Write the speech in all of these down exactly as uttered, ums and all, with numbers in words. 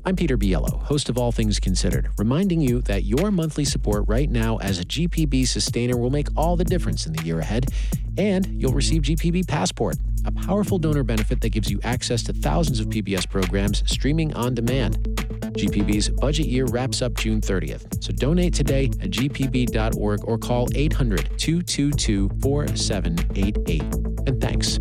I'm Peter Biello, host of All Things Considered, reminding you that your monthly support right now as a G P B sustainer will make all the difference in the year ahead, and you'll receive G P B Passport, a powerful donor benefit that gives you access to thousands of P B S programs streaming on demand. G P B's budget year wraps up June thirtieth, so donate today at g p b dot org or call eight hundred, two two two, four seven eight eight. And thanks.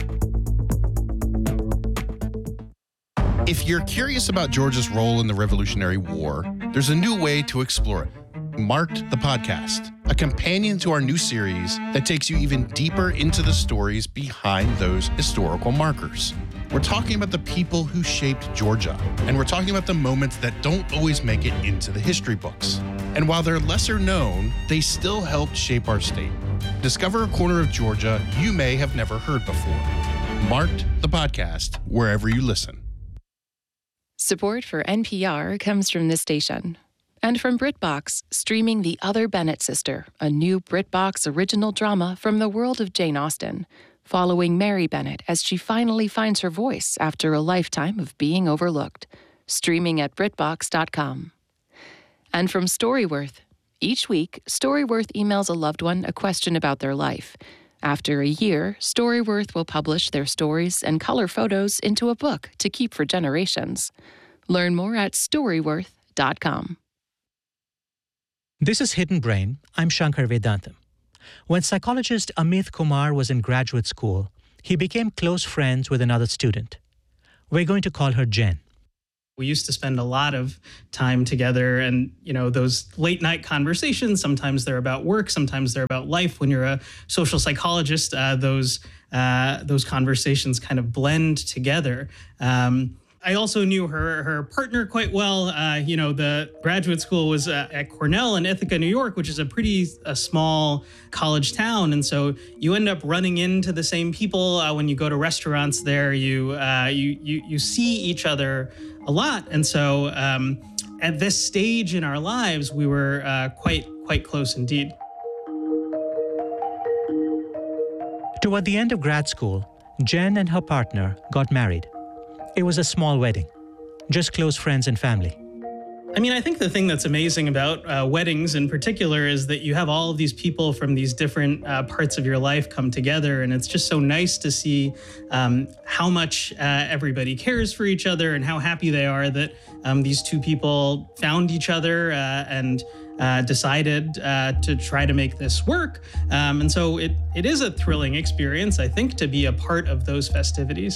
If you're curious about Georgia's role in the Revolutionary War, there's a new way to explore it. Marked the Podcast, a companion to our new series that takes you even deeper into the stories behind those historical markers. We're talking about the people who shaped Georgia, and we're talking about the moments that don't always make it into the history books. And while they're lesser known, they still helped shape our state. Discover a corner of Georgia you may have never heard before. Marked the Podcast, wherever you listen. Support for N P R comes from this station. And from BritBox, streaming The Other Bennett Sister, a new BritBox original drama from the world of Jane Austen, following Mary Bennett as she finally finds her voice after a lifetime of being overlooked. Streaming at brit box dot com. And from Storyworth, each week, Storyworth emails a loved one a question about their life. After a year, Storyworth will publish their stories and color photos into a book to keep for generations. Learn more at storyworth dot com. This is Hidden Brain. I'm Shankar Vedantam. When psychologist Amit Kumar was in graduate school, he became close friends with another student. We're going to call her Jen. We used to spend a lot of time together, and, you know, those late night conversations, sometimes they're about work, sometimes they're about life. When you're a social psychologist, uh, those uh, those conversations kind of blend together. Um, I also knew her her partner quite well. Uh, you know, the graduate school was uh, at Cornell in Ithaca, New York, which is a pretty a small college town. And so you end up running into the same people uh, when you go to restaurants there. You, uh, you, you, you see each other a lot. And so um, at this stage in our lives, we were uh, quite, quite close indeed. Toward the end of grad school, Jen and her partner got married. It was a small wedding, just close friends and family. I mean, I think the thing that's amazing about uh, weddings in particular is that you have all of these people from these different uh, parts of your life come together. And it's just so nice to see um, how much uh, everybody cares for each other and how happy they are that um, these two people found each other uh, and uh, decided uh, to try to make this work. Um, and so it it is a thrilling experience, I think, to be a part of those festivities.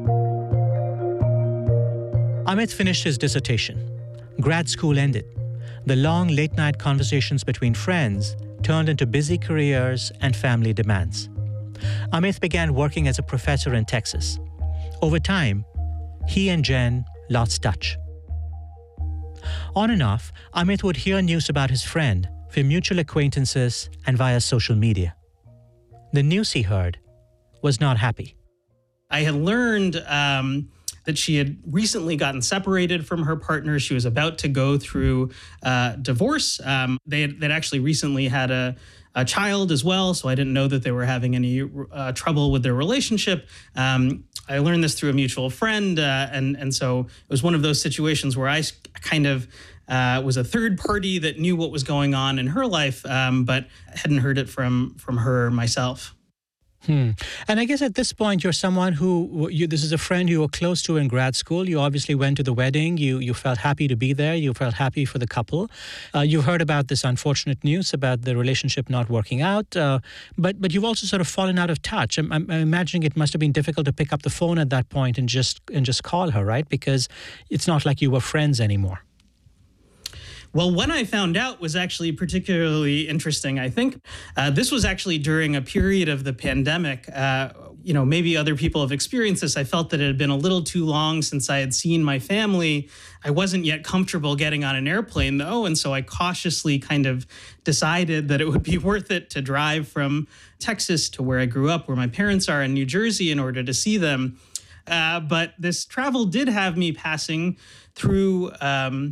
Amit finished his dissertation. Grad school ended. The long late-night conversations between friends turned into busy careers and family demands. Amit began working as a professor in Texas. Over time, he and Jen lost touch. On and off, Amit would hear news about his friend from mutual acquaintances and via social media. The news he heard was not happy. I had learned um, that she had recently gotten separated from her partner. She was about to go through uh, divorce. Um, they had they'd actually recently had a, a child as well, so I didn't know that they were having any uh, trouble with their relationship. Um, I learned this through a mutual friend, uh, and, and so it was one of those situations where I kind of uh, was a third party that knew what was going on in her life, um, but hadn't heard it from, from her myself. Hmm. And I guess at this point, you're someone who, you, this is a friend you were close to in grad school. You obviously went to the wedding. You you felt happy to be there. You felt happy for the couple. Uh, you've heard about this unfortunate news about the relationship not working out. Uh, but but you've also sort of fallen out of touch. I'm, I'm imagining it must have been difficult to pick up the phone at that point and just and just call her, right? Because it's not like you were friends anymore. Well, when I found out was actually particularly interesting, I think. Uh, this was actually during a period of the pandemic. Uh, you know, maybe other people have experienced this. I felt that it had been a little too long since I had seen my family. I wasn't yet comfortable getting on an airplane, though, and so I cautiously kind of decided that it would be worth it to drive from Texas to where I grew up, where my parents are in New Jersey, in order to see them. Uh, but this travel did have me passing through Um,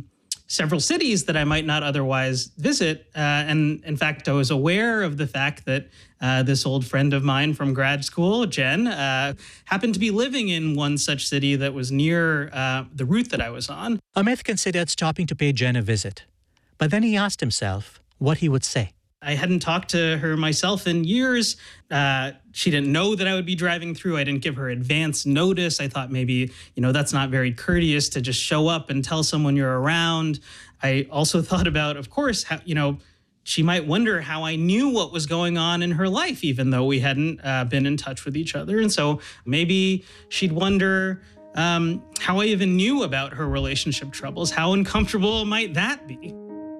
several cities that I might not otherwise visit. Uh, and in fact, I was aware of the fact that uh, this old friend of mine from grad school, Jen, uh, happened to be living in one such city that was near uh, the route that I was on. Amit considered stopping to pay Jen a visit, but then he asked himself what he would say. I hadn't talked to her myself in years. Uh, she didn't know that I would be driving through. I didn't give her advance notice. I thought maybe, you know, that's not very courteous to just show up and tell someone you're around. I also thought about, of course, how, you know, she might wonder how I knew what was going on in her life, even though we hadn't uh, been in touch with each other. And so maybe she'd wonder um, how I even knew about her relationship troubles. How uncomfortable might that be?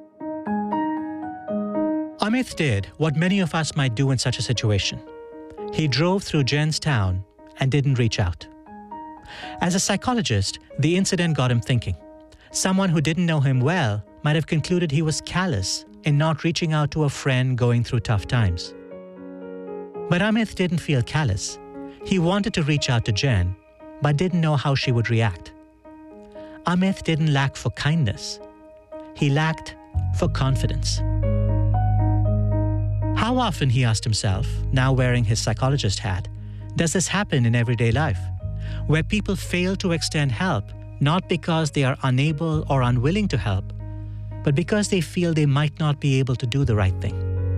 Amit did what many of us might do in such a situation. He drove through Jen's town and didn't reach out. As a psychologist, the incident got him thinking. Someone who didn't know him well might have concluded he was callous in not reaching out to a friend going through tough times. But Amit didn't feel callous. He wanted to reach out to Jen, but didn't know how she would react. Amit didn't lack for kindness. He lacked for confidence. How often, he asked himself, now wearing his psychologist hat, does this happen in everyday life, where people fail to extend help not because they are unable or unwilling to help, but because they feel they might not be able to do the right thing?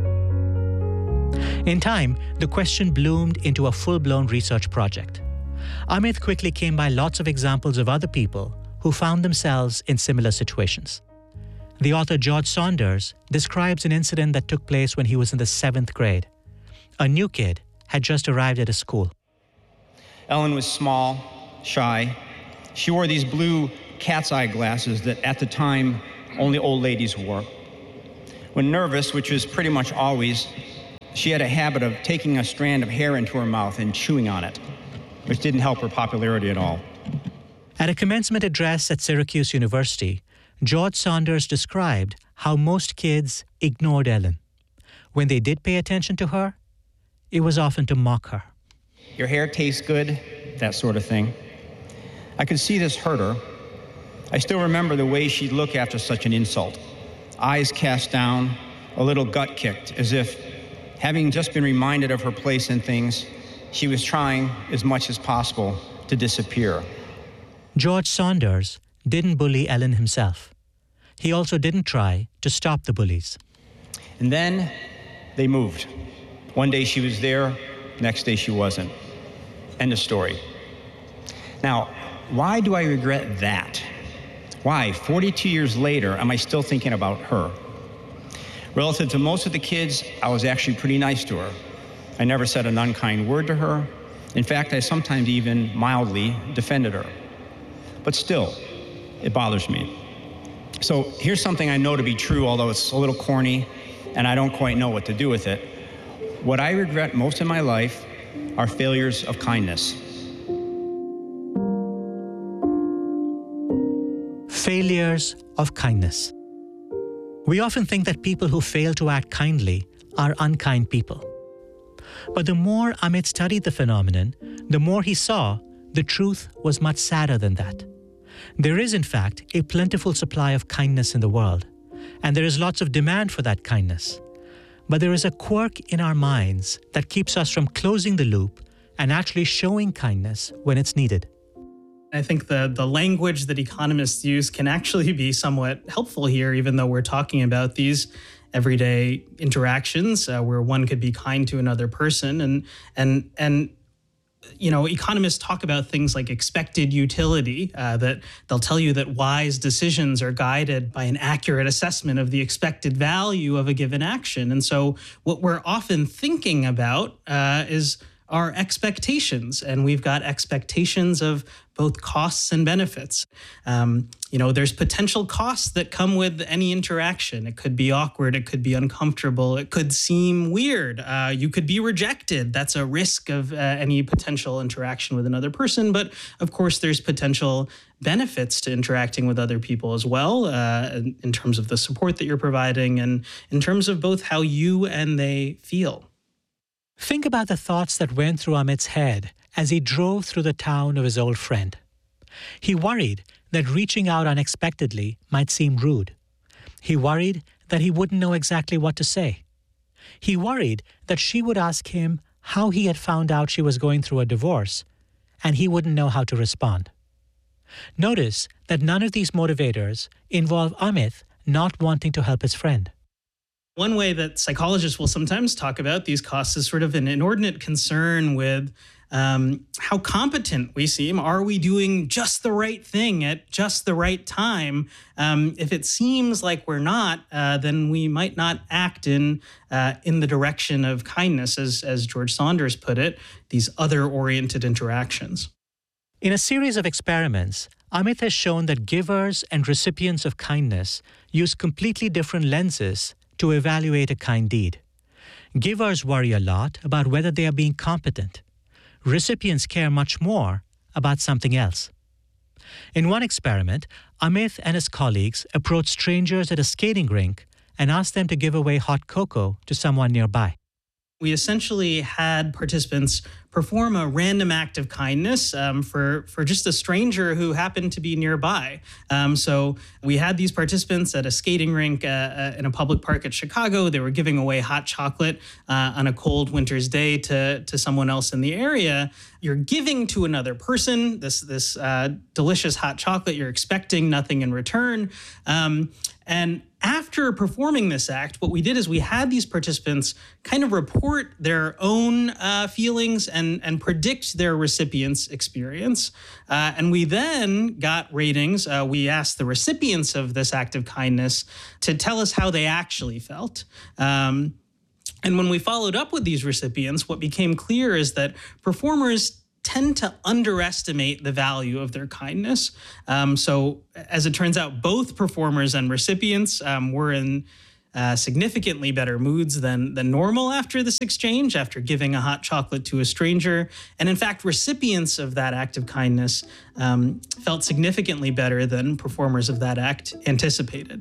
In time, the question bloomed into a full-blown research project. Amit quickly came by lots of examples of other people who found themselves in similar situations. The author George Saunders describes an incident that took place when he was in the seventh grade. A new kid had just arrived at a school. Ellen was small, shy. She wore these blue cat's eye glasses that at the time only old ladies wore. When nervous, which was pretty much always, she had a habit of taking a strand of hair into her mouth and chewing on it, which didn't help her popularity at all. At a commencement address at Syracuse University, George Saunders described how most kids ignored Ellen. When they did pay attention to her, it was often to mock her. Your hair tastes good, that sort of thing. I could see this hurt her. I still remember the way she'd look after such an insult. Eyes cast down, a little gut kicked, as if, having just been reminded of her place in things, she was trying as much as possible to disappear. George Saunders didn't bully Ellen himself. He also didn't try to stop the bullies. And then they moved. One day she was there, next day she wasn't. End of story. Now, why do I regret that? Why, forty-two years later, am I still thinking about her? Relative to most of the kids, I was actually pretty nice to her. I never said an unkind word to her. In fact, I sometimes even mildly defended her. But still, it bothers me. So here's something I know to be true, although it's a little corny, and I don't quite know what to do with it. What I regret most in my life are failures of kindness. Failures of kindness. We often think that people who fail to act kindly are unkind people. But the more Amit studied the phenomenon, the more he saw the truth was much sadder than that. There is, in fact, a plentiful supply of kindness in the world, and there is lots of demand for that kindness. But there is a quirk in our minds that keeps us from closing the loop and actually showing kindness when it's needed. I think the, the language that economists use can actually be somewhat helpful here, even though we're talking about these everyday interactions uh, where one could be kind to another person. And, and, and you know, economists talk about things like expected utility, uh, that they'll tell you that wise decisions are guided by an accurate assessment of the expected value of a given action. And so what we're often thinking about uh, is our expectations, and we've got expectations of both costs and benefits. Um, you know, there's potential costs that come with any interaction. It could be awkward, it could be uncomfortable, it could seem weird. Uh, you could be rejected. That's a risk of uh, any potential interaction with another person. But of course, there's potential benefits to interacting with other people as well, uh, in, in terms of the support that you're providing and in terms of both how you and they feel. Think about the thoughts that went through Amit's head as he drove through the town of his old friend. He worried that reaching out unexpectedly might seem rude. He worried that he wouldn't know exactly what to say. He worried that she would ask him how he had found out she was going through a divorce, and he wouldn't know how to respond. Notice that none of these motivators involve Amit not wanting to help his friend. One way that psychologists will sometimes talk about these costs is sort of an inordinate concern with um, how competent we seem. Are we doing just the right thing at just the right time? Um, if it seems like we're not, uh, then we might not act in uh, in the direction of kindness, as, as George Saunders put it, these other-oriented interactions. In a series of experiments, Amit has shown that givers and recipients of kindness use completely different lenses to evaluate a kind deed. Givers worry a lot about whether they are being competent. Recipients care much more about something else. In one experiment, Amit and his colleagues approached strangers at a skating rink and asked them to give away hot cocoa to someone nearby. We essentially had participants perform a random act of kindness um, for, for just a stranger who happened to be nearby. Um, so we had these participants at a skating rink uh, uh, in a public park at Chicago. They were giving away hot chocolate uh, on a cold winter's day to, to someone else in the area. You're giving to another person this, this uh, delicious hot chocolate. You're expecting nothing in return. Um, and after performing this act, what we did is we had these participants kind of report their own uh, feelings and, and predict their recipient's experience. Uh, and we then got ratings. Uh, we asked the recipients of this act of kindness to tell us how they actually felt. Um, and when we followed up with these recipients, what became clear is that performers tend to underestimate the value of their kindness. Um, so as it turns out, both performers and recipients um, were in uh, significantly better moods than, than normal after this exchange, after giving a hot chocolate to a stranger. And in fact, recipients of that act of kindness um, felt significantly better than performers of that act anticipated.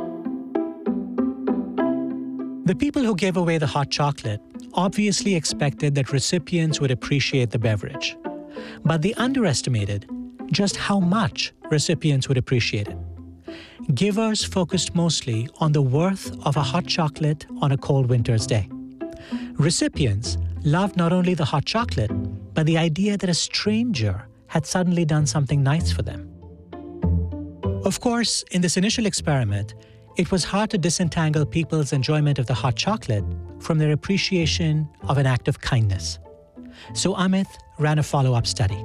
The people who gave away the hot chocolate obviously expected that recipients would appreciate the beverage, but they underestimated just how much recipients would appreciate it. Givers focused mostly on the worth of a hot chocolate on a cold winter's day. Recipients loved not only the hot chocolate, but the idea that a stranger had suddenly done something nice for them. Of course, in this initial experiment, it was hard to disentangle people's enjoyment of the hot chocolate from their appreciation of an act of kindness. So Amit ran a follow-up study.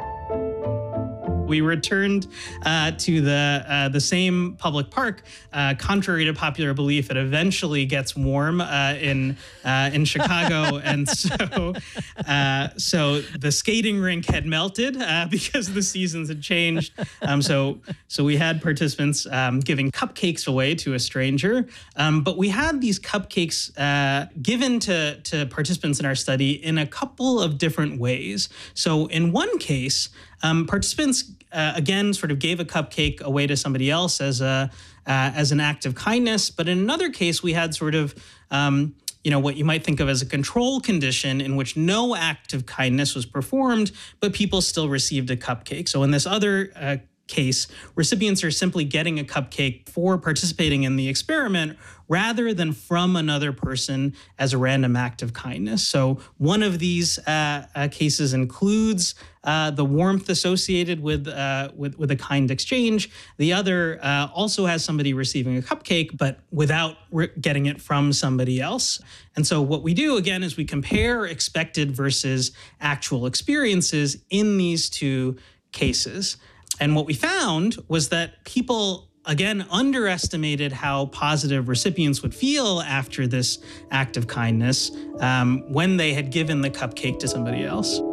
We returned uh, to the uh, the same public park. Uh, contrary to popular belief, it eventually gets warm uh, in uh, in Chicago, and so uh, so the skating rink had melted uh, because the seasons had changed. Um, so so we had participants um, giving cupcakes away to a stranger, um, but we had these cupcakes uh, given to to participants in our study in a couple of different ways. So in one case, Um, participants, uh, again, sort of gave a cupcake away to somebody else as a uh, as an act of kindness. But in another case, we had sort of, um, you know, what you might think of as a control condition in which no act of kindness was performed, but people still received a cupcake. So in this other uh, case, recipients are simply getting a cupcake for participating in the experiment rather than from another person as a random act of kindness. So one of these uh, uh, cases includes uh, the warmth associated with, uh, with with a kind exchange. The other uh, also has somebody receiving a cupcake, but without re- getting it from somebody else. And so what we do, again, is we compare expected versus actual experiences in these two cases. And what we found was that people, again, underestimated how positive recipients would feel after this act of kindness um, when they had given the cupcake to somebody else.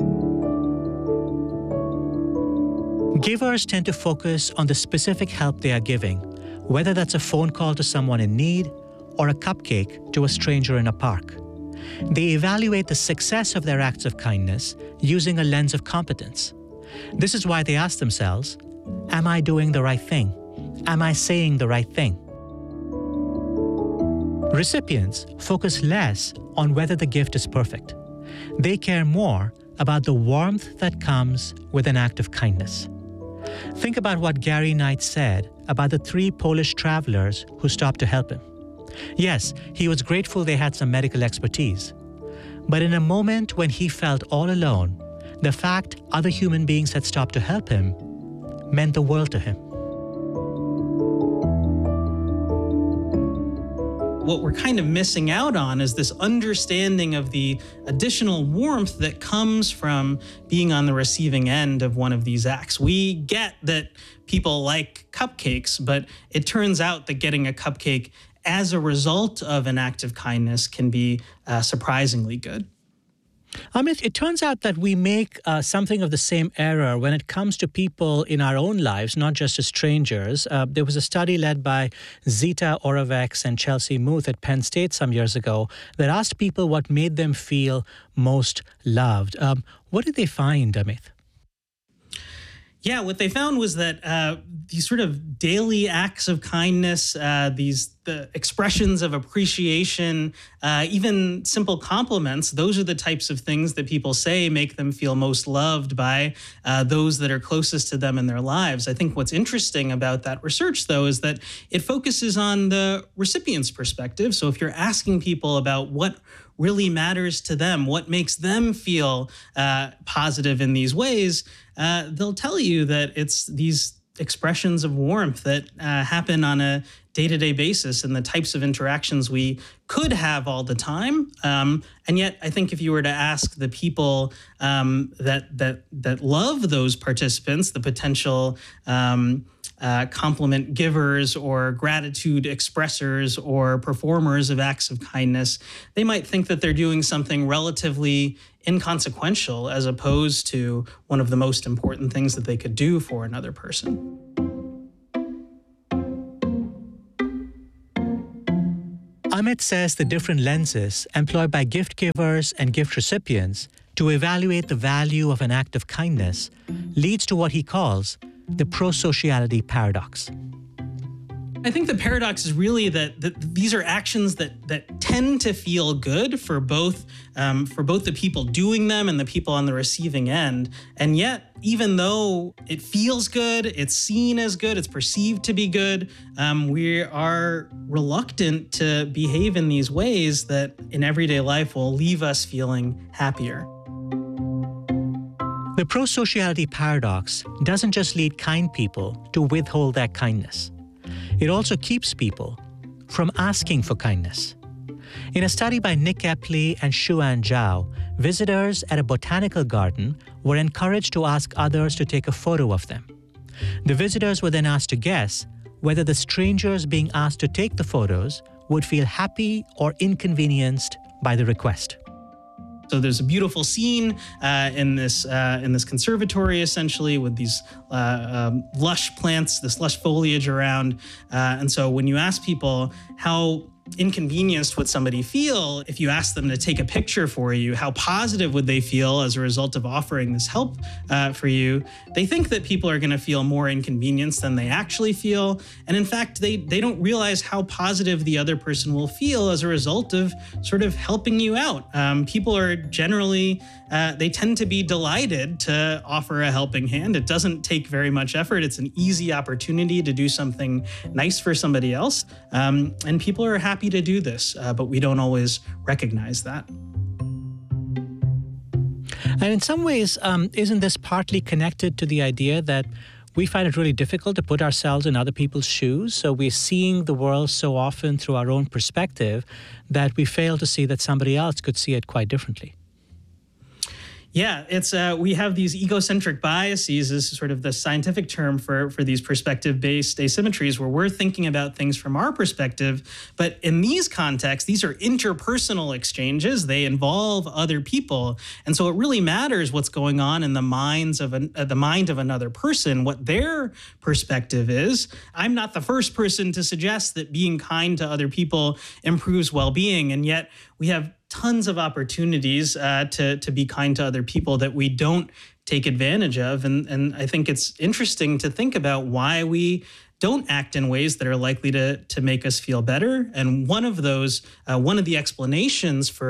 Givers tend to focus on the specific help they are giving, whether that's a phone call to someone in need or a cupcake to a stranger in a park. They evaluate the success of their acts of kindness using a lens of competence. This is why they ask themselves, am I doing the right thing? Am I saying the right thing? Recipients focus less on whether the gift is perfect. They care more about the warmth that comes with an act of kindness. Think about what Gary Knight said about the three Polish travelers who stopped to help him. Yes, he was grateful they had some medical expertise. But in a moment when he felt all alone, the fact other human beings had stopped to help him meant the world to him. What we're kind of missing out on is this understanding of the additional warmth that comes from being on the receiving end of one of these acts. We get that people like cupcakes, but it turns out that getting a cupcake as a result of an act of kindness can be uh, surprisingly good. Amit, it turns out that we make uh, something of the same error when it comes to people in our own lives, not just as strangers. Uh, there was a study led by Zita Oravec and Chelsea Muth at Penn State some years ago that asked people what made them feel most loved. Um, what did they find, Amit? Yeah, what they found was that uh, these sort of daily acts of kindness, uh, these the expressions of appreciation, uh, even simple compliments, those are the types of things that people say make them feel most loved by uh, those that are closest to them in their lives. I think what's interesting about that research, though, is that it focuses on the recipient's perspective. So if you're asking people about what really matters to them, what makes them feel uh, positive in these ways, uh, they'll tell you that it's these expressions of warmth that uh, happen on a day-to-day basis and the types of interactions we could have all the time. Um, and yet, I think if you were to ask the people um, that that that love those participants, the potential um, uh, compliment givers or gratitude expressors or performers of acts of kindness, they might think that they're doing something relatively inconsequential as opposed to one of the most important things that they could do for another person. Amit says the different lenses employed by gift givers and gift recipients to evaluate the value of an act of kindness leads to what he calls the prosociality paradox. I think the paradox is really that, that these are actions that that tend to feel good for both um, for both the people doing them and the people on the receiving end. And yet, even though it feels good, it's seen as good, it's perceived to be good, um, we are reluctant to behave in these ways that in everyday life will leave us feeling happier. The prosociality paradox doesn't just lead kind people to withhold their kindness. It also keeps people from asking for kindness. In a study by Nick Epley and Xuan Zhao, visitors at a botanical garden were encouraged to ask others to take a photo of them. The visitors were then asked to guess whether the strangers being asked to take the photos would feel happy or inconvenienced by the request. So there's a beautiful scene uh, in this uh, in this conservatory, essentially, with these uh, um, lush plants, this lush foliage around. Uh, and so when you ask people how inconvenienced would somebody feel if you asked them to take a picture for you, how positive would they feel as a result of offering this help uh, for you, they think that people are going to feel more inconvenienced than they actually feel. And in fact, they, they don't realize how positive the other person will feel as a result of sort of helping you out. Um, people are generally, uh, they tend to be delighted to offer a helping hand. It doesn't take very much effort. It's an easy opportunity to do something nice for somebody else. Um, and people are happy to do this, uh, but we don't always recognize that. And in some ways, um, isn't this partly connected to the idea that we find it really difficult to put ourselves in other people's shoes? So we're seeing the world so often through our own perspective that we fail to see that somebody else could see it quite differently. Yeah, it's uh, we have these egocentric biases is sort of the scientific term for, for these perspective-based asymmetries where we're thinking about things from our perspective. But in these contexts, these are interpersonal exchanges. They involve other people. And so it really matters what's going on in the minds of an, uh, the mind of another person, what their perspective is. I'm not the first person to suggest that being kind to other people improves well-being, and yet we have tons of opportunities uh, to to be kind to other people that we don't take advantage of. And, and I think it's interesting to think about why we don't act in ways that are likely to, to make us feel better. And one of those, uh, one of the explanations for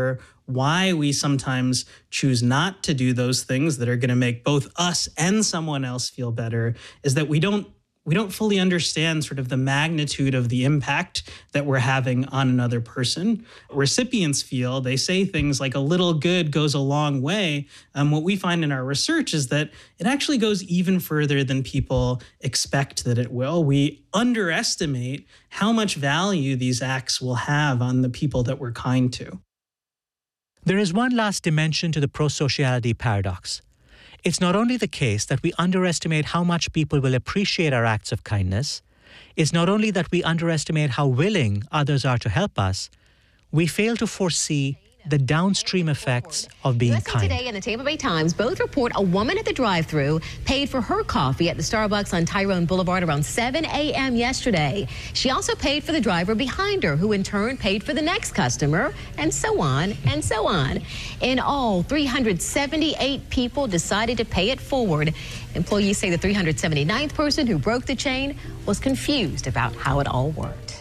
why we sometimes choose not to do those things that are going to make both us and someone else feel better is that we don't we don't fully understand sort of the magnitude of the impact that we're having on another person. Recipients feel, they say things like a little good goes a long way. Um, what we find in our research is that it actually goes even further than people expect that it will. We underestimate how much value these acts will have on the people that we're kind to. There is one last dimension to the prosociality paradox. It's not only the case that we underestimate how much people will appreciate our acts of kindness, it's not only that we underestimate how willing others are to help us, we fail to foresee the downstream effects of being U S A kind. Today and the Tampa Bay Times both report a woman at the drive-thru paid for her coffee at the Starbucks on Tyrone Boulevard around seven a.m. yesterday. She also paid for the driver behind her, who in turn paid for the next customer, and so on and so on. In all, three hundred seventy-eight people decided to pay it forward. Employees say the three hundred seventy-ninth person who broke the chain was confused about how it all worked.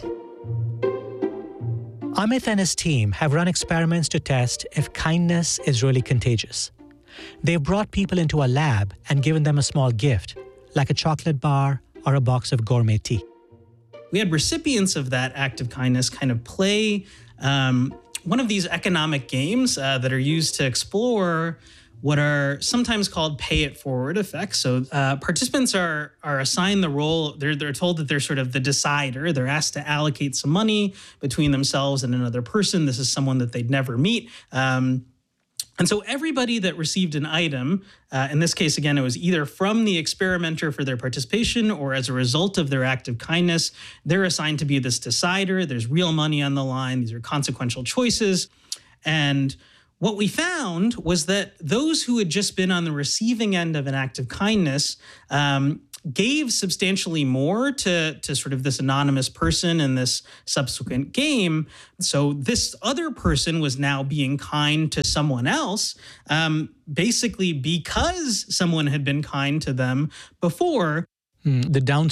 Amit and his team have run experiments to test if kindness is really contagious. They've brought people into a lab and given them a small gift, like a chocolate bar or a box of gourmet tea. We had recipients of that act of kindness kind of play um, one of these economic games uh, that are used to explore what are sometimes called pay it forward effects. So uh, participants are are assigned the role, they're, they're told that they're sort of the decider. They're asked to allocate some money between themselves and another person. This is someone that they'd never meet. Um, and so everybody that received an item, uh, in this case, again, it was either from the experimenter for their participation or as a result of their act of kindness, they're assigned to be this decider. There's real money on the line. These are consequential choices. And what we found was that those who had just been on the receiving end of an act of kindness um, gave substantially more to, to sort of this anonymous person in this subsequent game. So this other person was now being kind to someone else, um, basically because someone had been kind to them before. Mm, the down